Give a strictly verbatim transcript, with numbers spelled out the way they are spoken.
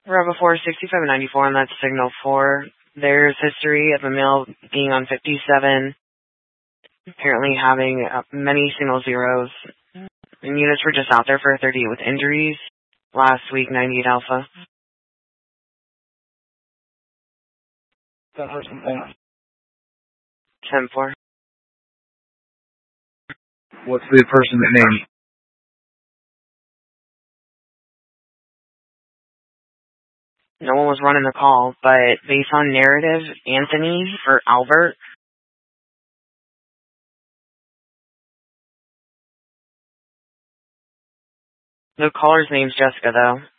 Rebel four, sixty-five ninety-four on that signal four. There's history of a male being on fifty-seven, apparently having uh, many single zeros. And units were just out there for thirty with injuries. Last week, ninety-eight Alpha. That person, thanks. ten four. What's the person's name? No one was running the call, but based on narrative, Anthony or Albert. The caller's name's Jessica, though.